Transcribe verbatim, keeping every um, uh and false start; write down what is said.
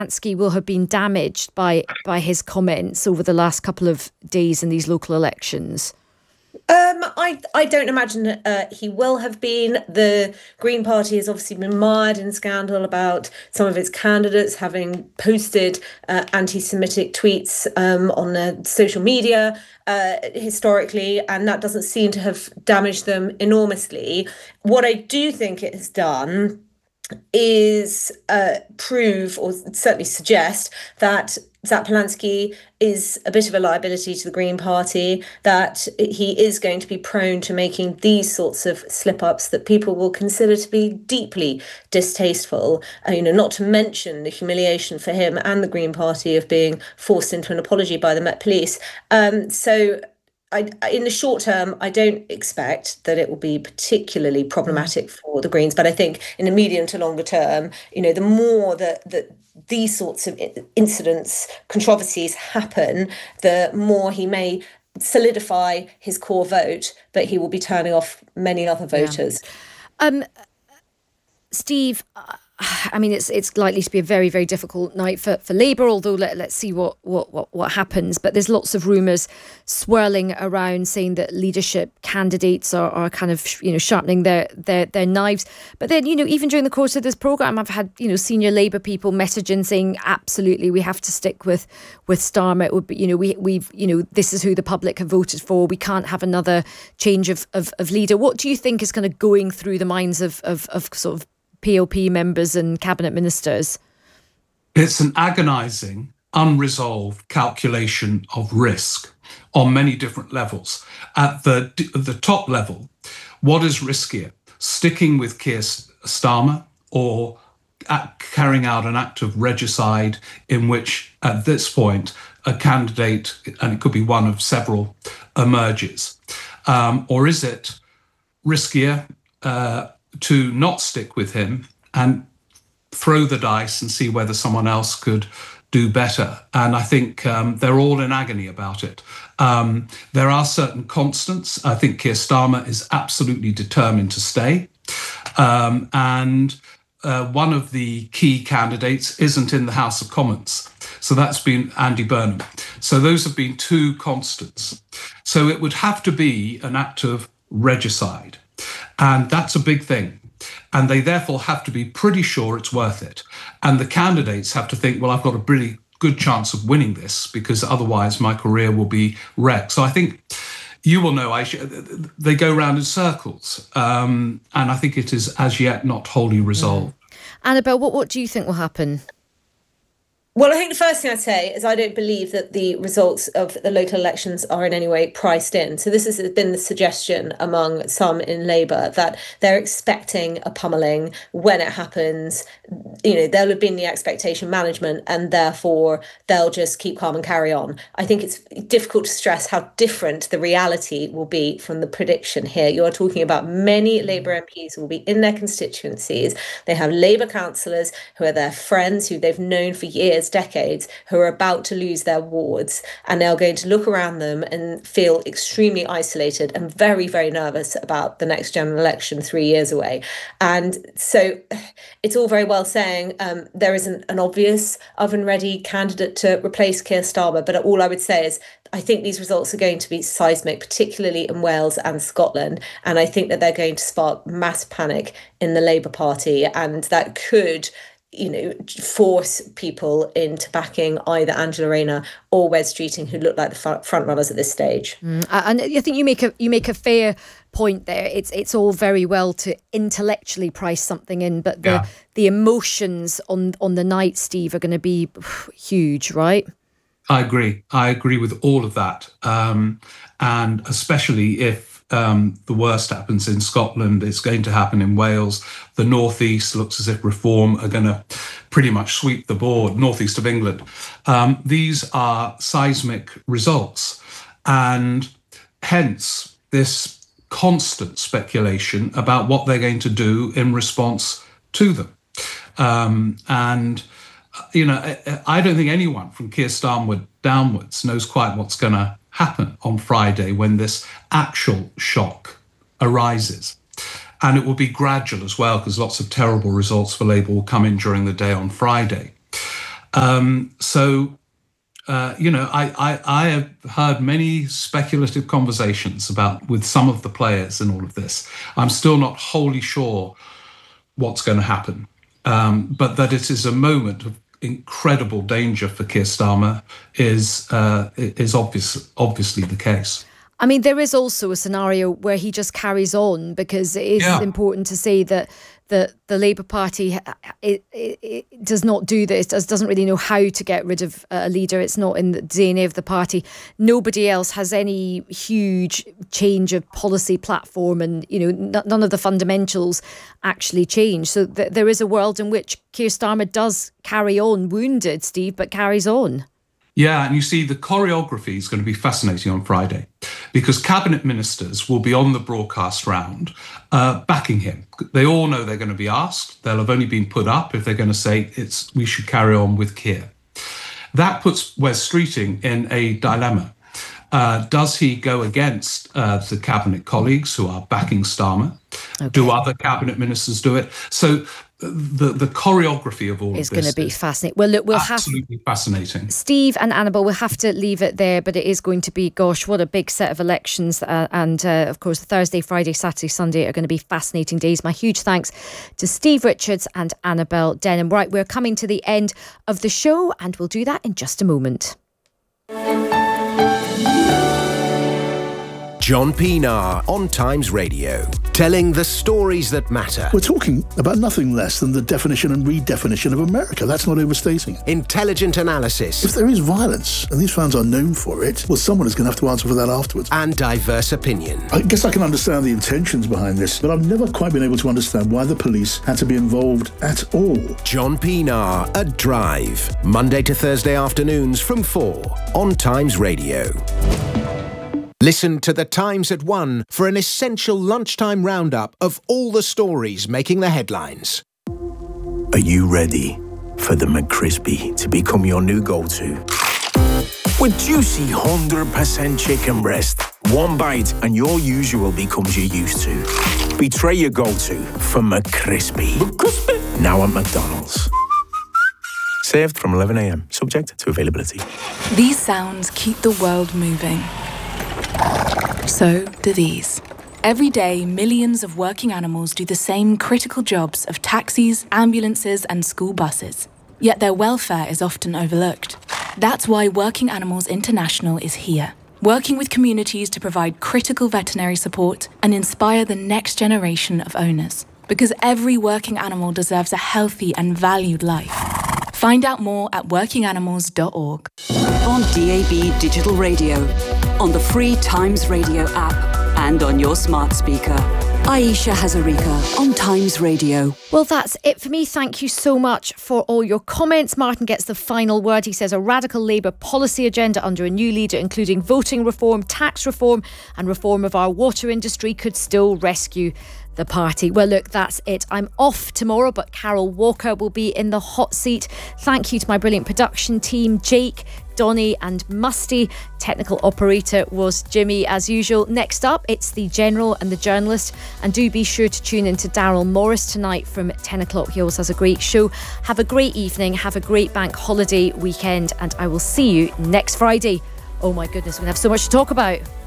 Polanski will have been damaged by by his comments over the last couple of days in these local elections? Um, I I don't imagine uh, he will have been. The Green Party has obviously been mired in scandal about some of its candidates having posted uh, anti-Semitic tweets um, on uh, social media uh, historically, and that doesn't seem to have damaged them enormously. What I do think it has done is uh, prove, or certainly suggest, that Zach Polanski is a bit of a liability to the Green Party, that he is going to be prone to making these sorts of slip-ups that people will consider to be deeply distasteful, uh, you know, not to mention the humiliation for him and the Green Party of being forced into an apology by the Met Police. Um, so I, in the short term, I don't expect that it will be particularly problematic for the Greens, but I think in the medium to longer term, you know, the more that that these sorts of incidents, controversies happen, the more he may solidify his core vote, but he will be turning off many other voters. Yeah. Um, Steve, I mean, it's it's likely to be a very, very difficult night for, for Labour, although let, let's see what, what, what, what happens. But there's lots of rumours swirling around saying that leadership candidates are, are kind of, you know, sharpening their, their, their knives. But then, you know, even during the course of this programme, I've had, you know, senior Labour people messaging saying, absolutely, we have to stick with, with Starmer. It would be, you know, we, we've, you know, this is who the public have voted for. We can't have another change of, of, of leader. What do you think is kind of going through the minds of, of, of sort of P O P members and cabinet ministers? It's an agonising, unresolved calculation of risk on many different levels. At the, the top level, what is riskier, sticking with Keir Starmer or carrying out an act of regicide in which, at this point, a candidate, and it could be one of several, emerges? Um, or is it riskier uh, to not stick with him and throw the dice and see whether someone else could do better? And I think um, they're all in agony about it. Um, there are certain constants. I think Keir Starmer is absolutely determined to stay. Um, and uh, one of the key candidates isn't in the House of Commons. So that's been Andy Burnham. So those have been two constants. So it would have to be an act of regicide. And that's a big thing. And they therefore have to be pretty sure it's worth it. And the candidates have to think, well, I've got a pretty good chance of winning this because otherwise my career will be wrecked. So I think you will know, Aisha, they go round in circles. Um, and I think it is as yet not wholly resolved. Mm. Annabelle, what, what do you think will happen? Well, I think the first thing I'd say is I don't believe that the results of the local elections are in any way priced in. So this has been the suggestion among some in Labour that they're expecting a pummelling when it happens. You know, there'll have been the expectation management and therefore they'll just keep calm and carry on. I think it's difficult to stress how different the reality will be from the prediction here. You're talking about many Labour M Ps who will be in their constituencies. They have Labour councillors who are their friends, who they've known for years, decades, who are about to lose their wards, and they're going to look around them and feel extremely isolated and very, very nervous about the next general election three years away. And so it's all very well saying um, there isn't an obvious oven-ready candidate to replace Keir Starmer, but all I would say is I think these results are going to be seismic, particularly in Wales and Scotland, and I think that they're going to spark mass panic in the Labour Party, and that could, you know, force people into backing either Angela Rayner or Wes Streeting, who look like the front runners at this stage. Mm, and I think you make a you make a fair point there. It's it's all very well to intellectually price something in, but the yeah. the emotions on on the night, Steve, are going to be huge, right? I agree. I agree with all of that, um, and especially if Um, the worst happens in Scotland, it's going to happen in Wales. The northeast looks as if Reform are going to pretty much sweep the board, northeast of England. Um, these are seismic results, and hence this constant speculation about what they're going to do in response to them. Um, and, you know, I, I don't think anyone from Keir Starmer downwards knows quite what's going to happen on Friday when this actual shock arises. And it will be gradual as well, because lots of terrible results for Labour will come in during the day on Friday. Um, so, uh, you know, I, I, I have heard many speculative conversations about with some of the players in all of this. I'm still not wholly sure what's going to happen, um, but that it is a moment of incredible danger for Keir Starmer is uh, is obvious, obviously the case. I mean, there is also a scenario where he just carries on, because it is yeah. important to say that the the Labour Party it, it, it does not do this, does, doesn't really know how to get rid of a leader. It's not in the D N A of the party. Nobody else has any huge change of policy platform, and you know n- none of the fundamentals actually change. So th- there is a world in which Keir Starmer does carry on, wounded, Steve, but carries on. Yeah, and you see the choreography is going to be fascinating on Friday, because cabinet ministers will be on the broadcast round uh, backing him. They all know they're going to be asked. They'll have only been put up if they're going to say it's we should carry on with Keir. That puts Wes Streeting in a dilemma. Uh, does he go against uh, the cabinet colleagues who are backing Starmer? Okay. Do other cabinet ministers do it? So the the choreography of all it's of this going to be fascinating. Well, look, we'll absolutely have fascinating. Steve and Annabelle, we'll have to leave it there, but it is going to be, gosh, what a big set of elections. Uh, and uh, of course, Thursday, Friday, Saturday, Sunday are going to be fascinating days. My huge thanks to Steve Richards and Annabelle Denham. Right, we're coming to the end of the show, and we'll do that in just a moment. John Pienaar on Times Radio, telling the stories that matter. We're talking about nothing less than the definition and redefinition of America. That's not overstating. Intelligent analysis. If there is violence, and these fans are known for it, well, someone is going to have to answer for that afterwards. And diverse opinion. I guess I can understand the intentions behind this, but I've never quite been able to understand why the police had to be involved at all. John Pienaar at Drive, Monday to Thursday afternoons from four on Times Radio. Listen to The Times at one for an essential lunchtime roundup of all the stories making the headlines. Are you ready for the McCrispy to become your new go-to? With juicy one hundred percent chicken breast, one bite and your usual becomes your used to. Betray your go-to for McCrispy. McCrispy. Now at McDonald's. Served from eleven a.m, subject to availability. These sounds keep the world moving. So do these. Every day, millions of working animals do the same critical jobs of taxis, ambulances, and school buses. Yet their welfare is often overlooked. That's why Working Animals International is here, working with communities to provide critical veterinary support and inspire the next generation of owners. Because every working animal deserves a healthy and valued life. Find out more at working animals dot org. On D A B Digital Radio, on the free Times Radio app, and on your smart speaker. Aisha Hazarika on Times Radio. Well, that's it for me. Thank you so much for all your comments. Martin gets the final word. He says a radical Labour policy agenda under a new leader, including voting reform, tax reform and reform of our water industry, could still rescue the party. Well, look, that's it. I'm off tomorrow, but Carol Walker will be in the hot seat. Thank you to my brilliant production team, Jake, Donny and Musty. Technical operator was Jimmy, as usual. Next up, it's the General and the Journalist. And do be sure to tune in to Daryl Morris tonight from ten o'clock. He always has a great show. Have a great evening. Have a great bank holiday weekend. And I will see you next Friday. Oh my goodness, we have so much to talk about.